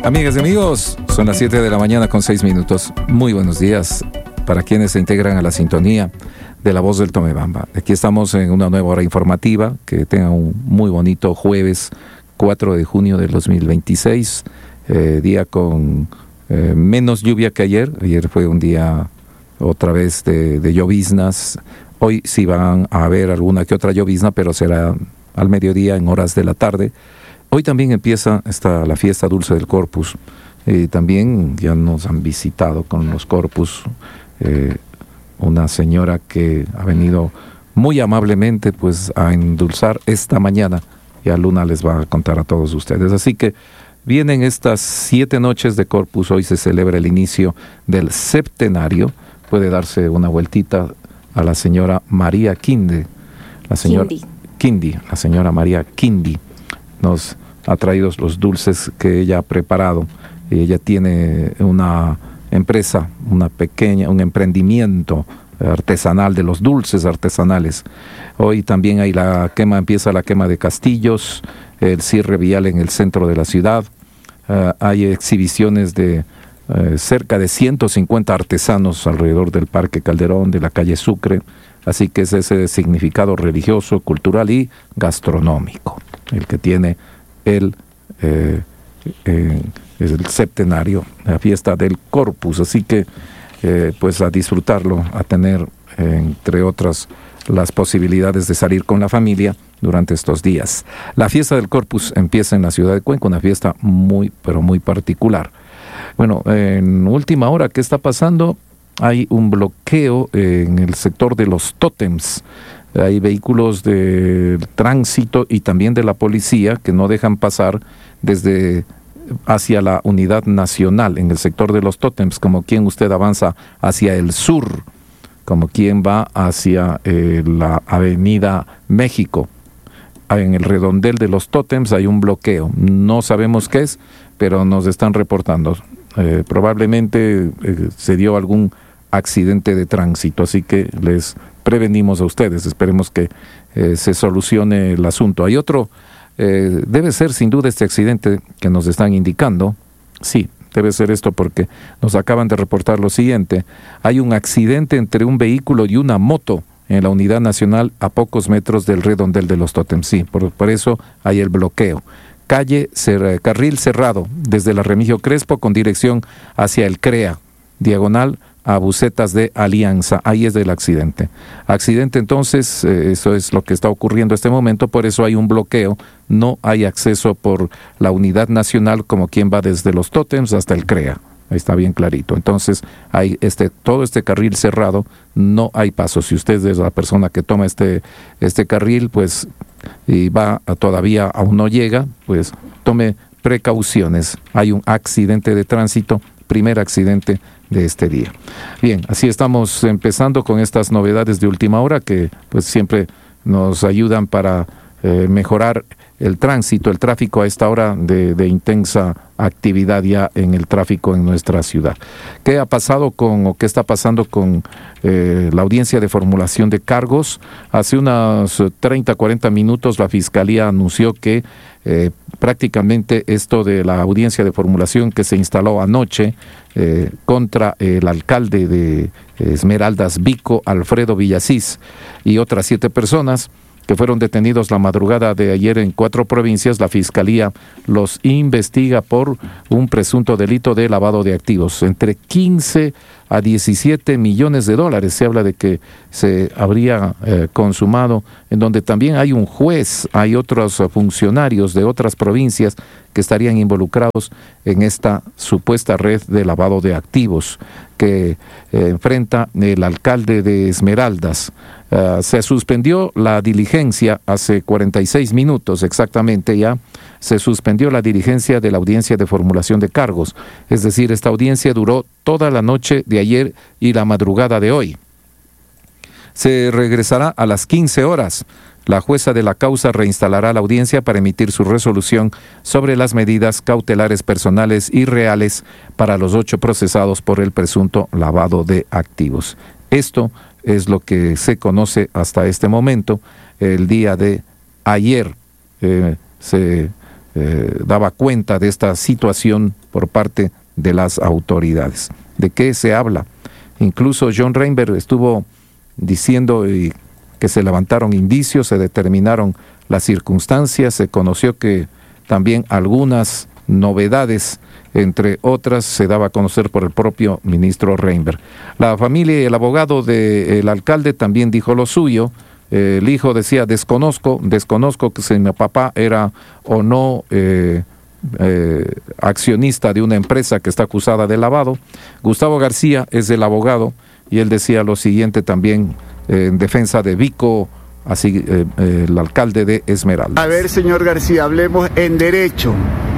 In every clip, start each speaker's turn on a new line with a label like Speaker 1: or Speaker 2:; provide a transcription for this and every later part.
Speaker 1: Amigas y amigos, son las 7 de la mañana con 6 minutos. Muy buenos días para quienes se integran a la sintonía de La Voz del Tomebamba. Aquí estamos en una nueva hora informativa. Que tengan un muy bonito jueves 4 de junio del 2026, día con menos lluvia que ayer. Ayer fue un día otra vez de lloviznas. Hoy sí van a haber alguna que otra llovizna, pero será al mediodía, en horas de la tarde. Hoy también empieza la fiesta dulce del Corpus. También ya nos han visitado con los Corpus una señora que ha venido muy amablemente pues a endulzar esta mañana. Ya Luna les va a contar a todos ustedes. Así que vienen estas 7 noches de Corpus. Hoy se celebra el inicio del septenario. Puede darse una vueltita a la señora María Quinde. La señora Quindi, la señora María Quindi nos ha traído los dulces que ella ha preparado. Ella tiene una empresa, un emprendimiento artesanal de los dulces artesanales. Hoy también empieza la quema de castillos, el cierre vial en el centro de la ciudad. Hay exhibiciones de cerca de 150 artesanos alrededor del Parque Calderón, de la calle Sucre. Así que es ese significado religioso, cultural y gastronómico el que tiene el septenario, la fiesta del Corpus. Así que pues a disfrutarlo, a tener entre otras las posibilidades de salir con la familia durante estos días. La fiesta del Corpus empieza en la ciudad de Cuenca, una fiesta muy, pero muy particular. Bueno, en última hora, ¿qué está pasando? Hay un bloqueo en el sector de los tótems. Hay vehículos de tránsito y también de la policía que no dejan pasar hacia la unidad nacional en el sector de los tótems, como quien usted avanza hacia el sur, como quien va hacia la avenida México. En el redondel de los tótems hay un bloqueo. No sabemos qué es, pero nos están reportando. Probablemente se dio algún accidente de tránsito, así que les prevenimos a ustedes. Esperemos que se solucione el asunto. Hay otro, debe ser sin duda este accidente que nos están indicando. Sí, debe ser esto porque nos acaban de reportar lo siguiente. Hay un accidente entre un vehículo y una moto en la unidad nacional a pocos metros del redondel de los tótems. Sí, por eso hay el bloqueo. Carril cerrado desde la Remigio Crespo con dirección hacia el CREA, diagonal a Bucetas de Alianza. Ahí es del accidente. Accidente, entonces, eso es lo que está ocurriendo en este momento, por eso hay un bloqueo. No hay acceso por la unidad nacional como quien va desde los tótems hasta el CREA. Ahí está bien clarito. Entonces, hay todo este carril cerrado, no hay paso. Si usted es la persona que toma este carril, pues, y todavía aún no llega, pues tome precauciones. Hay un accidente de tránsito, primer accidente de este día. Bien, así estamos empezando con estas novedades de última hora que pues siempre nos ayudan para mejorar el tránsito, el tráfico a esta hora de intensa actividad ya en el tráfico en nuestra ciudad. ¿Qué ha pasado qué está pasando con la audiencia de formulación de cargos? Hace unos 30, 40 minutos la Fiscalía anunció que prácticamente esto de la audiencia de formulación que se instaló anoche contra el alcalde de Esmeraldas Vico, Alfredo Villasís, y otras 7 personas que fueron detenidos la madrugada de ayer en 4 provincias, la Fiscalía los investiga por un presunto delito de lavado de activos. Entre 15 a 17 millones de dólares se habla de que se habría consumado, en donde también hay un juez, hay otros funcionarios de otras provincias que estarían involucrados en esta supuesta red de lavado de activos que enfrenta el alcalde de Esmeraldas. Se suspendió la diligencia hace 46 minutos exactamente ya. Se suspendió la diligencia de la audiencia de formulación de cargos. Es decir, esta audiencia duró toda la noche de ayer y la madrugada de hoy. Se regresará a las 15 horas. La jueza de la causa reinstalará la audiencia para emitir su resolución sobre las medidas cautelares personales y reales para los 8 procesados por el presunto lavado de activos. Esto es lo que se conoce hasta este momento. El día de ayer se daba cuenta de esta situación por parte de las autoridades. ¿De qué se habla? Incluso John Reinberg estuvo diciendo que se levantaron indicios, se determinaron las circunstancias, se conoció que también algunas novedades, entre otras, se daba a conocer por el propio ministro Reinberg. La familia y el abogado del alcalde también dijo lo suyo. El hijo decía, desconozco que si mi papá era o no accionista de una empresa que está acusada de lavado. Gustavo García es el abogado y él decía lo siguiente también en defensa de Vico, así el alcalde de Esmeraldas.
Speaker 2: A ver, señor García, hablemos en derecho.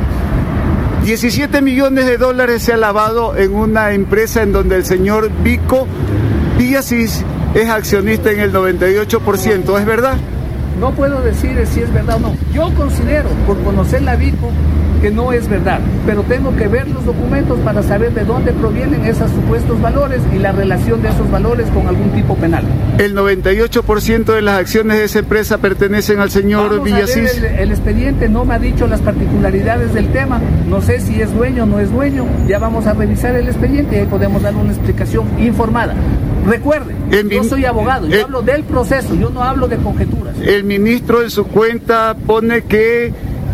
Speaker 2: 17 millones de dólares se ha lavado en una empresa en donde el señor Vico Villasís es accionista en el 98%, ¿es verdad?
Speaker 3: No puedo decir si es verdad o no. Yo considero, por conocer la Vico, que no es verdad, pero tengo que ver los documentos para saber de dónde provienen esos supuestos valores y la relación de esos valores con algún tipo penal.
Speaker 2: ¿El 98% de las acciones de esa empresa pertenecen al señor Villasís?
Speaker 3: El expediente no me ha dicho las particularidades del tema, no sé si es dueño o no es dueño, ya vamos a revisar el expediente y ahí podemos dar una explicación informada. Recuerde, yo soy abogado, yo hablo del proceso, yo no hablo de conjeturas.
Speaker 2: El ministro en su cuenta pone que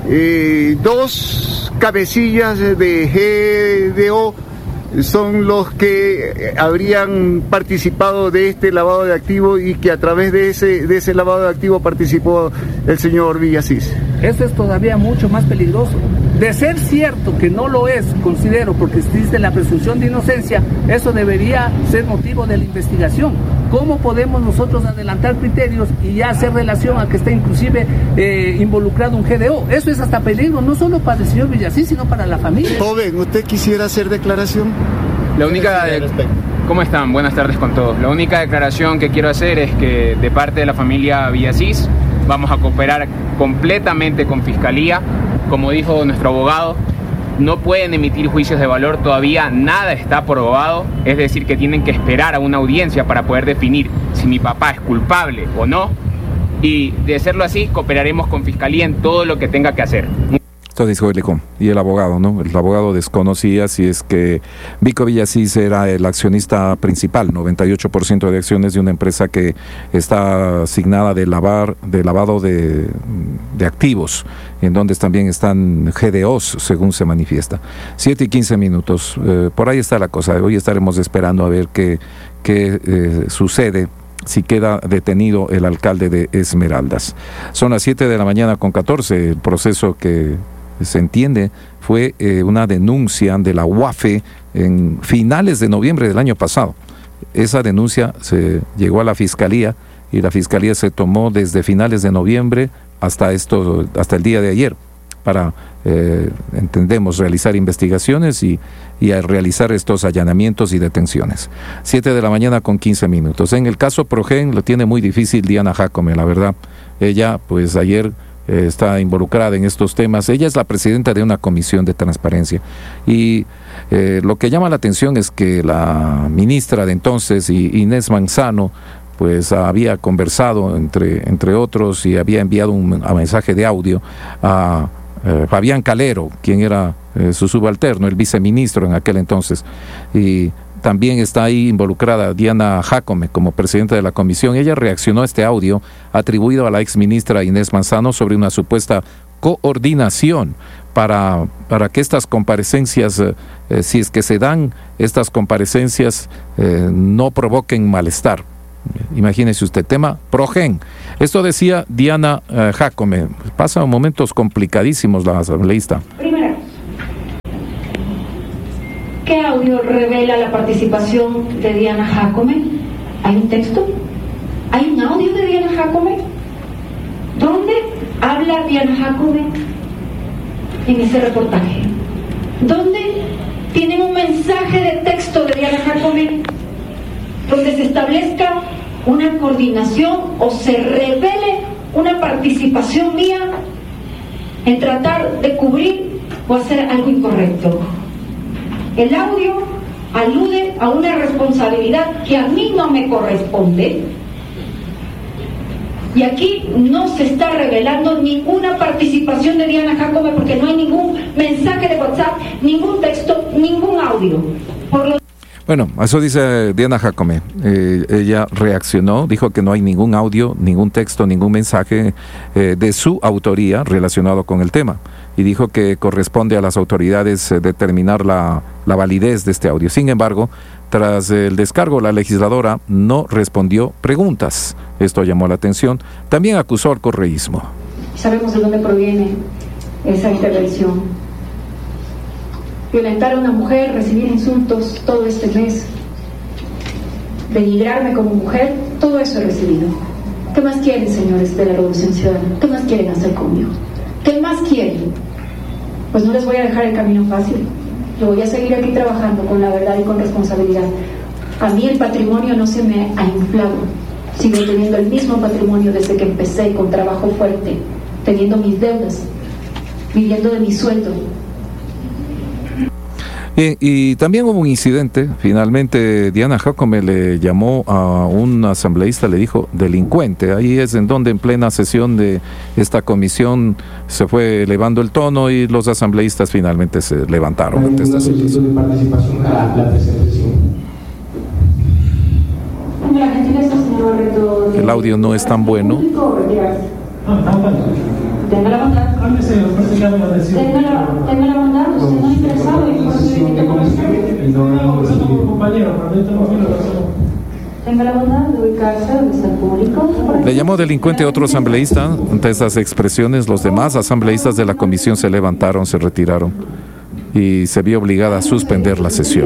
Speaker 2: 2 cabecillas de GDO son los que habrían participado de este lavado de activos y que a través de ese lavado de activos participó el señor Villasís.
Speaker 3: Eso es todavía mucho más peligroso. De ser cierto que no lo es, considero, porque existe la presunción de inocencia, eso debería ser motivo de la investigación. ¿Cómo podemos nosotros adelantar criterios y ya hacer relación a que esté inclusive involucrado un GDO? Eso es hasta peligro, no solo para el señor Villasís, sino para la familia.
Speaker 2: Joven, ¿usted quisiera hacer declaración?
Speaker 4: La única... ¿Cómo están? Buenas tardes con todos. La única declaración que quiero hacer es que de parte de la familia Villasís vamos a cooperar completamente con Fiscalía. Como dijo nuestro abogado, no pueden emitir juicios de valor, todavía nada está probado, es decir, que tienen que esperar a una audiencia para poder definir si mi papá es culpable o no, y de serlo así, cooperaremos con Fiscalía en todo lo que tenga que hacer.
Speaker 1: Esto dijo Helicón. Y el abogado, ¿no? El abogado desconocía si es que Vico Villasís era el accionista principal, 98% de acciones de una empresa que está asignada de lavado de activos, en donde también están GDOs, según se manifiesta. 7:15. Por ahí está la cosa. Hoy estaremos esperando a ver qué sucede si queda detenido el alcalde de Esmeraldas. Son las 7:14 a.m. El proceso que se entiende fue una denuncia de la UAFE en finales de noviembre del año pasado. Esa denuncia se llegó a la Fiscalía y la Fiscalía se tomó desde finales de noviembre hasta el día de ayer para, entendemos, realizar investigaciones y a realizar estos allanamientos y detenciones. 7:15 a.m. En el caso Progen lo tiene muy difícil Diana Jacome, la verdad. Ella, pues ayer está involucrada en estos temas. Ella es la presidenta de una comisión de transparencia y lo que llama la atención es que la ministra de entonces, Inés Manzano, pues había conversado entre otros y había enviado un mensaje de audio a Fabián Calero, quien era su subalterno, el viceministro en aquel entonces, y también está ahí involucrada Diana Jacome como presidenta de la comisión. Ella reaccionó a este audio atribuido a la exministra Inés Manzano sobre una supuesta coordinación para que estas comparecencias, si es que se dan estas comparecencias, no provoquen malestar. Imagínese usted, tema Progen. Esto decía Diana Jacome. Pasan momentos complicadísimos la asambleísta.
Speaker 5: Primero, ¿qué audio revela la participación de Diana Jacome? ¿Hay un texto? ¿Hay un audio de Diana Jacome? ¿Dónde habla Diana Jacome en ese reportaje? ¿Dónde tienen un mensaje de texto de Diana Jacome donde se establezca una coordinación o se revele una participación mía en tratar de cubrir o hacer algo incorrecto? El audio alude a una responsabilidad que a mí no me corresponde Y aquí no se está revelando ninguna participación de Diana Jacome porque no hay ningún mensaje de WhatsApp, ningún texto, ningún audio.
Speaker 1: Bueno, eso dice Diana Jacome. Ella reaccionó, dijo que no hay ningún audio, ningún texto, ningún mensaje de su autoría relacionado con el tema. Y dijo que corresponde a las autoridades determinar la validez de este audio. Sin embargo, tras el descargo, la legisladora no respondió preguntas. Esto llamó la atención. También acusó al correísmo.
Speaker 5: Sabemos de dónde proviene esa intervención. Violentar a una mujer, recibir insultos todo este mes, denigrarme como mujer, todo eso he recibido. ¿Qué más quieren, señores de la Revolución Ciudadana? ¿Qué más quieren hacer conmigo? ¿Qué más quieren? Pues no les voy a dejar el camino fácil. Yo voy a seguir aquí trabajando con la verdad y con responsabilidad. A mí el patrimonio no se me ha inflado. Sigo teniendo el mismo patrimonio desde que empecé, con trabajo fuerte, teniendo mis deudas, viviendo de mi sueldo.
Speaker 1: Y también hubo un incidente. Finalmente Diana Jacome le llamó a un asambleísta, le dijo delincuente. Ahí es en donde en plena sesión de esta comisión se fue elevando el tono y los asambleístas finalmente se levantaron ante esta situación. El audio no es tan bueno.
Speaker 5: Tenga la bondad. Tenga la bondad, usted no ha interesado y por eso invito con usted. Tenga la bondad de ubicarse donde está el público.
Speaker 1: Le llamó delincuente a otro asambleísta. Ante esas expresiones, los demás asambleístas de la comisión se levantaron, se retiraron y se vio obligada a suspender la sesión.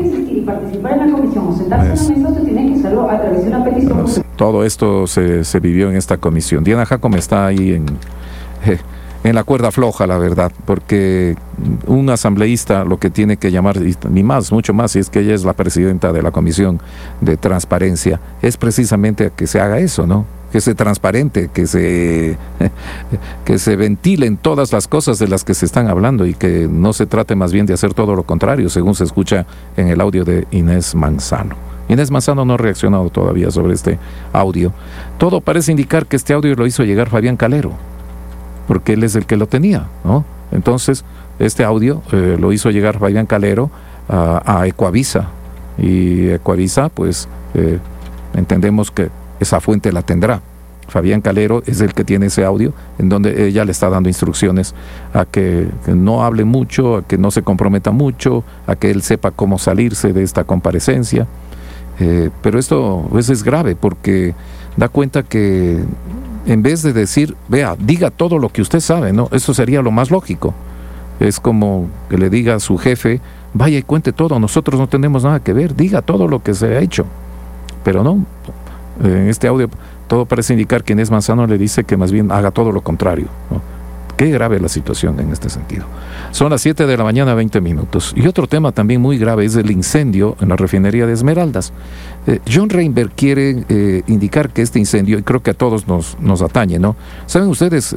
Speaker 1: Todo esto se vivió en esta comisión. Diana Jacome está ahí en la cuerda floja, la verdad, porque un asambleísta lo que tiene que llamar, ni más, mucho más, si es que ella es la presidenta de la Comisión de Transparencia, es precisamente que se haga eso, ¿no? Que se transparente, que se ventilen todas las cosas de las que se están hablando y que no se trate más bien de hacer todo lo contrario, según se escucha en el audio de Inés Manzano. Inés Manzano no ha reaccionado todavía sobre este audio. Todo parece indicar que este audio lo hizo llegar Fabián Calero, porque él es el que lo tenía, ¿no? Entonces, este audio lo hizo llegar Fabián Calero a Ecuavisa, y Ecuavisa, pues, entendemos que esa fuente la tendrá. Fabián Calero es el que tiene ese audio, en donde ella le está dando instrucciones a que no hable mucho, a que no se comprometa mucho, a que él sepa cómo salirse de esta comparecencia. Pero esto pues, es grave, porque da cuenta que en vez de decir, vea, diga todo lo que usted sabe, ¿no? Eso sería lo más lógico. Es como que le diga a su jefe, vaya y cuente todo, nosotros no tenemos nada que ver, diga todo lo que se ha hecho. Pero no, en este audio todo parece indicar que Inés Manzano le dice que más bien haga todo lo contrario, ¿no? Qué grave la situación en este sentido. Son las 7 de la mañana, 20 minutos. Y otro tema también muy grave es el incendio en la refinería de Esmeraldas. John Reinberg quiere indicar que este incendio, y creo que a todos nos atañe, ¿no? ¿Saben ustedes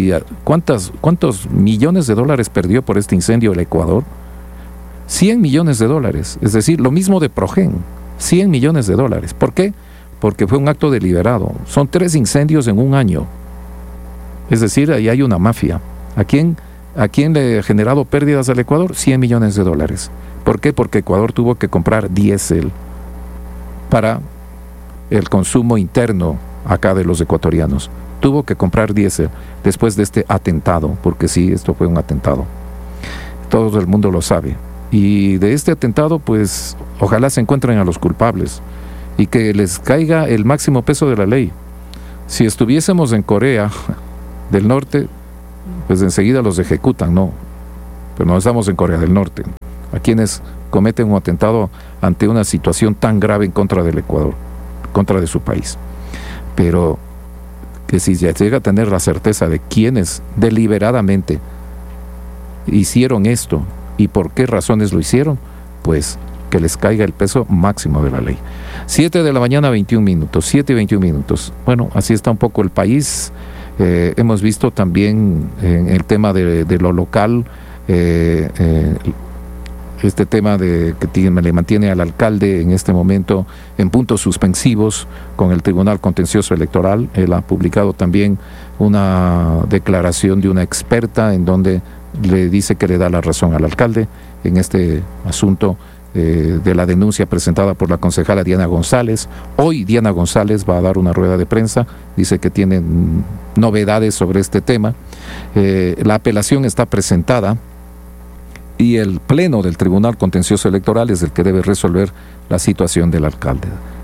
Speaker 1: cuántos millones de dólares perdió por este incendio el Ecuador? 100 millones de dólares. Es decir, lo mismo de Progen. 100 millones de dólares. ¿Por qué? Porque fue un acto deliberado. Son 3 incendios en un año. Es decir, ahí hay una mafia. ¿A quién le ha generado pérdidas al Ecuador? 100 millones de dólares. ¿Por qué? Porque Ecuador tuvo que comprar diésel para el consumo interno acá de los ecuatorianos. Tuvo que comprar diésel después de este atentado, porque sí, esto fue un atentado. Todo el mundo lo sabe. Y de este atentado, pues, ojalá se encuentren a los culpables y que les caiga el máximo peso de la ley. Si estuviésemos en Corea del Norte, pues enseguida los ejecutan, ¿no? Pero no estamos en Corea del Norte. A quienes cometen un atentado ante una situación tan grave en contra del Ecuador, contra de su país. Pero que si ya llega a tener la certeza de quiénes deliberadamente hicieron esto y por qué razones lo hicieron, pues que les caiga el peso máximo de la ley. 7 de la mañana, 21 minutos, 7 y 21 minutos. Bueno, así está un poco el país. Hemos visto también en el tema de lo local, este tema de que le mantiene al alcalde en este momento en puntos suspensivos con el Tribunal Contencioso Electoral. Él ha publicado también una declaración de una experta en donde le dice que le da la razón al alcalde en este asunto de la denuncia presentada por la concejala Diana González. Hoy Diana González va a dar una rueda de prensa, dice que tiene novedades sobre este tema. La apelación está presentada y el pleno del Tribunal Contencioso Electoral es el que debe resolver la situación del alcalde.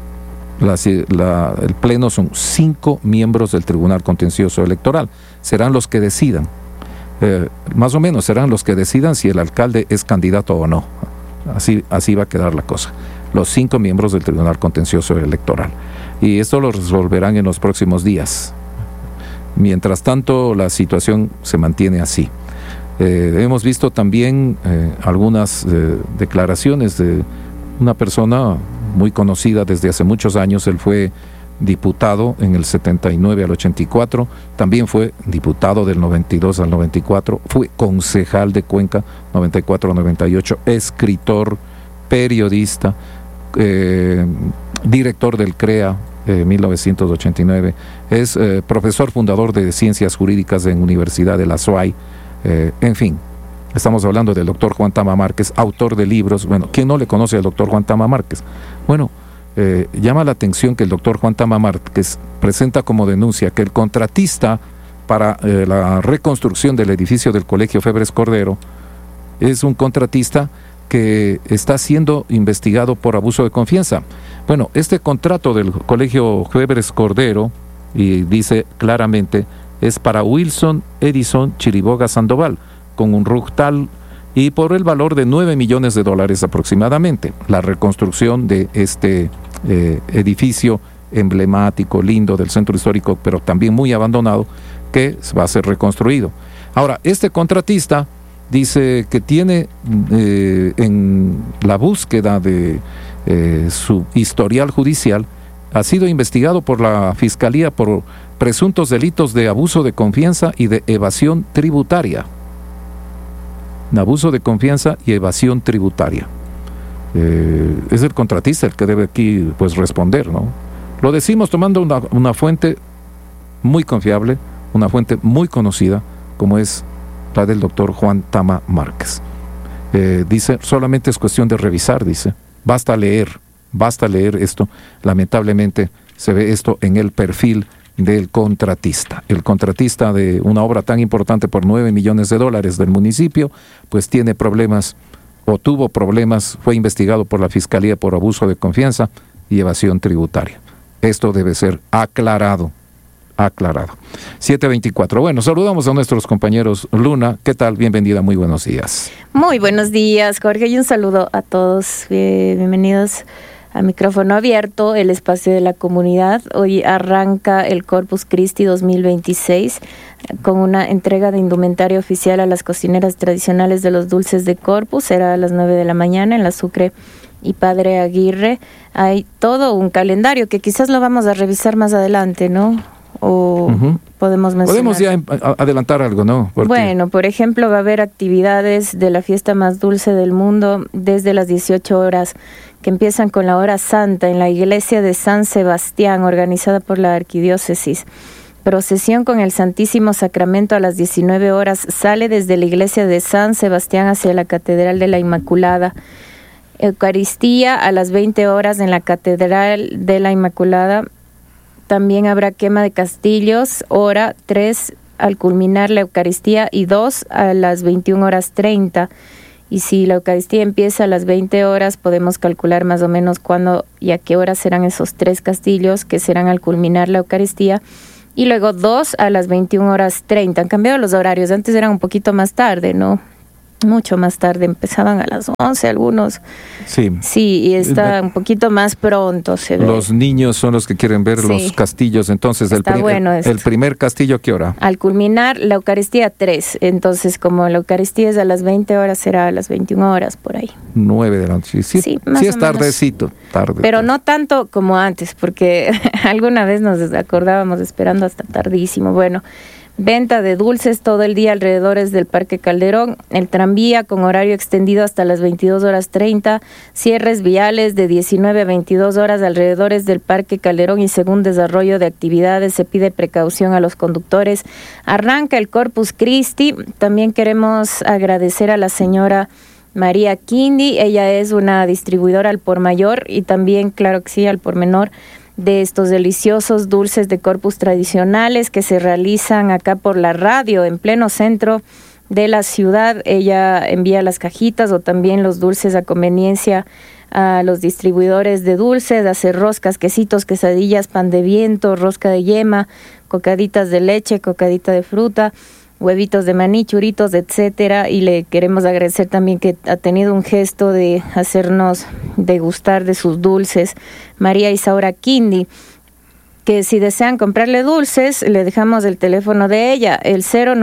Speaker 1: El pleno son 5 miembros del Tribunal Contencioso Electoral, serán los que decidan, más o menos serán los que decidan si el alcalde es candidato o no. Así va a quedar la cosa. Los 5 miembros del Tribunal Contencioso Electoral. Y esto lo resolverán en los próximos días. Mientras tanto, la situación se mantiene así. Hemos visto también algunas declaraciones de una persona muy conocida desde hace muchos años. Él fue diputado en el 79 al 84, también fue diputado del 92 al 94, fue concejal de Cuenca 94 al 98, escritor, periodista, director del CREA 1989, es profesor fundador de Ciencias Jurídicas en Universidad de la SUAY, en fin. Estamos hablando del doctor Juan Tama Márquez, autor de libros. Bueno, ¿quién no le conoce al doctor Juan Tama Márquez? Bueno, llama la atención que el doctor Juan Tama Márquez presenta como denuncia que el contratista para la reconstrucción del edificio del Colegio Febres Cordero es un contratista que está siendo investigado por abuso de confianza. Bueno, este contrato del Colegio Febres Cordero, y dice claramente, es para Wilson Edison Chiriboga Sandoval, con un RUC tal y por el valor de $9 millones aproximadamente. La reconstrucción de este edificio emblemático, lindo del centro histórico, pero también muy abandonado, que va a ser reconstruido. Ahora, este contratista dice que tiene en la búsqueda de su historial judicial, ha sido investigado por la Fiscalía por presuntos delitos de abuso de confianza y de evasión tributaria. Abuso de confianza y evasión tributaria. Es el contratista el que debe aquí pues responder, ¿no? Lo decimos tomando una fuente muy confiable, una fuente muy conocida, como es la del doctor Juan Tama Márquez. Dice, solamente es cuestión de revisar, dice, basta leer esto. Lamentablemente se ve esto en el perfil del contratista. El contratista de una obra tan importante por $9 millones del municipio, pues tiene problemas, o tuvo problemas, fue investigado por la Fiscalía por abuso de confianza y evasión tributaria. Esto debe ser aclarado. 7:24. Bueno, saludamos a nuestros compañeros. Luna, ¿qué tal? Bienvenida, muy buenos días.
Speaker 6: Muy buenos días, Jorge, y un saludo a todos. Bienvenidos a Micrófono Abierto, el espacio de la comunidad. Hoy arranca el Corpus Christi 2026 con una entrega de indumentaria oficial a las cocineras tradicionales de los dulces de Corpus. Será a las 9 de la mañana en la Sucre y Padre Aguirre. Hay todo un calendario que quizás lo vamos a revisar más adelante, ¿no? O podemos mencionar.
Speaker 1: Podemos ya adelantar algo, ¿no? Porque...
Speaker 6: Bueno, por ejemplo, va a haber actividades de la fiesta más dulce del mundo desde las 18 horas, que empiezan con la hora santa en la iglesia de San Sebastián, organizada por la arquidiócesis. Procesión con el Santísimo Sacramento a las 19 horas, sale desde la iglesia de San Sebastián hacia la Catedral de la Inmaculada. Eucaristía a las 20 horas en la Catedral de la Inmaculada. También habrá quema de castillos, hora 3 al culminar la Eucaristía y 2 a las 21:30. Y si la Eucaristía empieza a las 20 horas, podemos calcular más o menos cuándo y a qué hora serán esos 3 castillos que serán al culminar la Eucaristía. Y luego 2 a las 21:30. Han cambiado los horarios, antes eran un poquito más tarde, ¿no? Mucho más tarde, empezaban a las 11 algunos.
Speaker 1: Sí.
Speaker 6: Sí, y está un poquito más pronto, se ve.
Speaker 1: Los niños son los que quieren ver los castillos, entonces el primer castillo, ¿qué hora?
Speaker 6: Al culminar la Eucaristía 3, entonces como la Eucaristía es a las 20 horas, será a las 21 horas por ahí.
Speaker 1: 9 de la noche, sí es tardecito, tarde.
Speaker 6: Pero no tanto como antes, porque alguna vez nos acordábamos esperando hasta tardísimo. Bueno, Venta de dulces todo el día alrededores del Parque Calderón, el tranvía con horario extendido hasta las 22:30, cierres viales de 19 a 22 horas alrededores del Parque Calderón y según desarrollo de actividades se pide precaución a los conductores. Arranca el Corpus Christi. También queremos agradecer a la señora María Quindi. Ella es una distribuidora al por mayor y también, claro que sí, al por menor, de estos deliciosos dulces de Corpus tradicionales que se realizan acá por la radio en pleno centro de la ciudad. Ella envía las cajitas o también los dulces a conveniencia a los distribuidores de dulces, hace roscas, quesitos, quesadillas, pan de viento, rosca de yema, cocaditas de leche, cocadita de fruta, huevitos de maní, churitos, etcétera, y le queremos agradecer también que ha tenido un gesto de hacernos degustar de sus dulces, María Isaura Quindi, que si desean comprarle dulces, le dejamos el teléfono de ella, el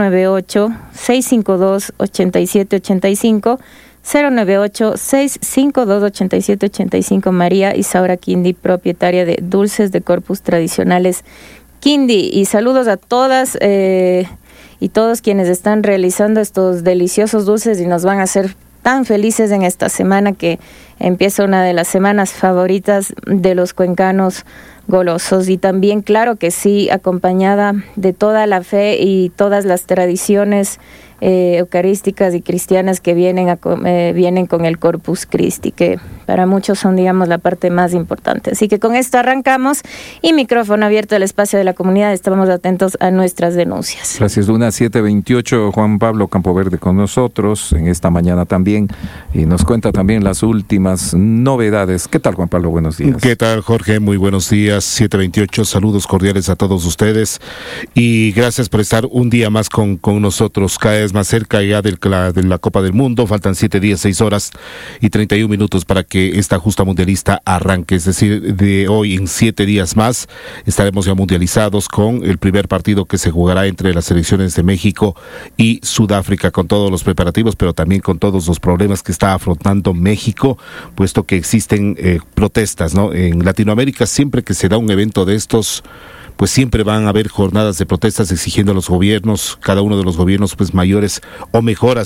Speaker 6: 098-652-8785, 098-652-8785, María Isaura Quindi, propietaria de Dulces de Corpus Tradicionales Quindi. Y saludos a todas y todos quienes están realizando estos deliciosos dulces y nos van a hacer tan felices en esta semana que empieza una de las semanas favoritas de los cuencanos golosos. Y también, claro que sí, acompañada de toda la fe y todas las tradiciones eucarísticas y cristianas que vienen con el Corpus Christi, que para muchos son, digamos, la parte más importante. Así que con esto arrancamos y micrófono abierto al espacio de la comunidad. Estamos atentos a nuestras denuncias.
Speaker 1: Gracias, Luna. 7:28, Juan Pablo Campoverde con nosotros en esta mañana también y nos cuenta también las últimas novedades. ¿Qué tal, Juan Pablo? Buenos días.
Speaker 7: ¿Qué tal, Jorge? Muy buenos días. 7:28, saludos cordiales a todos ustedes y gracias por estar un día más con nosotros. Cada vez más cerca ya de la Copa del Mundo, faltan 7 días, 6 horas y 31 minutos para que esta justa mundialista arranque, es decir, de hoy en 7 días más estaremos ya mundializados con el primer partido que se jugará entre las selecciones de México y Sudáfrica, con todos los preparativos, pero también con todos los problemas que está afrontando México, puesto que existen protestas, ¿no? En Latinoamérica, siempre que se da un evento de estos, pues siempre van a haber jornadas de protestas exigiendo a los gobiernos, cada uno de los gobiernos, pues mayores o mejoras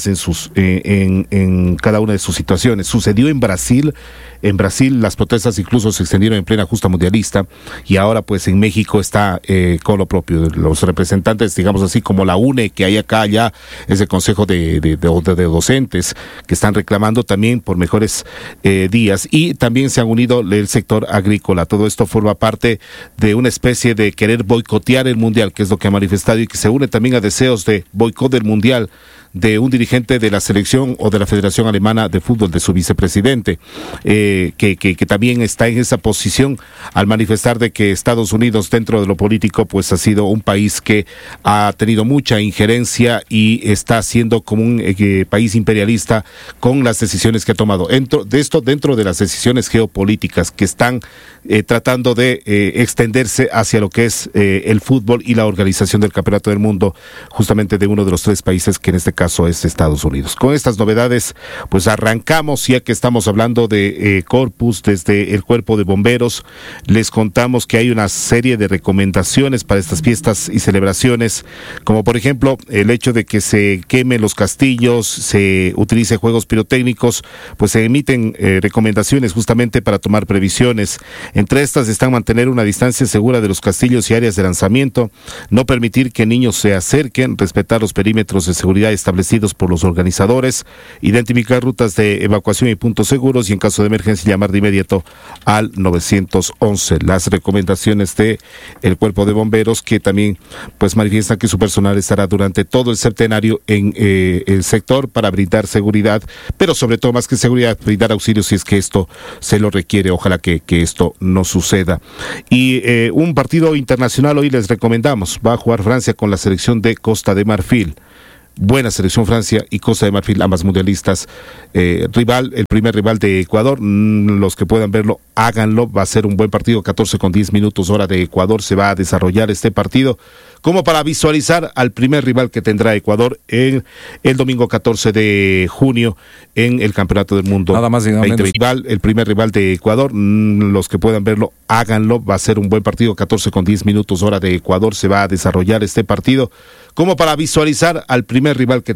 Speaker 7: en cada una de sus situaciones. Sucedió en Brasil. En Brasil las protestas incluso se extendieron en plena justa mundialista y ahora pues en México está con lo propio. Los representantes, digamos así, como la UNE que hay acá, ya es el Consejo de Docentes, que están reclamando también por mejores días, y también se han unido el sector agrícola. Todo esto forma parte de una especie de querer boicotear el Mundial, que es lo que ha manifestado, y que se une también a deseos de boicot del Mundial de un dirigente de la selección o de la Federación Alemana de Fútbol, de su vicepresidente, que también está en esa posición al manifestar de que Estados Unidos, dentro de lo político, pues ha sido un país que ha tenido mucha injerencia y está siendo como un país imperialista con las decisiones que ha tomado. Dentro de las decisiones geopolíticas que están tratando de extenderse hacia lo que es el fútbol y la organización del Campeonato del Mundo, justamente de uno de los 3 países que en este caso es Estados Unidos. Con estas novedades, pues arrancamos, ya que estamos hablando de Corpus, desde el Cuerpo de Bomberos. Les contamos que hay una serie de recomendaciones para estas fiestas y celebraciones, como por ejemplo el hecho de que se quemen los castillos, se utilice juegos pirotécnicos, pues se emiten recomendaciones justamente para tomar previsiones. Entre estas están mantener una distancia segura de los castillos y áreas de lanzamiento, no permitir que niños se acerquen, respetar los perímetros de seguridad establecidos por los organizadores, identificar rutas de evacuación y puntos seguros y en caso de emergencia llamar de inmediato al 911. Las recomendaciones de el Cuerpo de Bomberos, que también pues manifiestan que su personal estará durante todo el centenario en el sector para brindar seguridad, pero sobre todo, más que seguridad, brindar auxilio si es que esto se lo requiere. Ojalá que esto no suceda. Y un partido internacional hoy les recomendamos, va a jugar Francia con la selección de Costa de Marfil. buena selección Francia y Costa de Marfil, ambas mundialistas. El primer rival de Ecuador, los que puedan verlo, háganlo, va a ser un buen partido, 14:10 hora de Ecuador, se va a desarrollar este partido, como para visualizar al primer rival que tendrá Ecuador en el domingo 14 de junio en el Campeonato del Mundo.
Speaker 1: Nada más y nada menos.
Speaker 7: El primer rival de Ecuador, los que puedan verlo, háganlo, va a ser un buen partido, 14:10 hora de Ecuador, se va a desarrollar este partido, como para visualizar al primer rival que